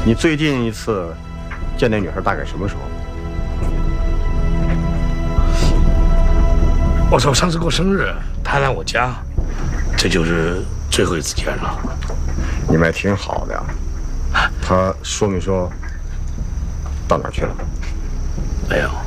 你最近一次见那女孩大概什么时候？ 我操！上次过生日，她来我家，这就是最后一次见了。 你们还挺好的呀。她说没说到哪儿去了？ 没有。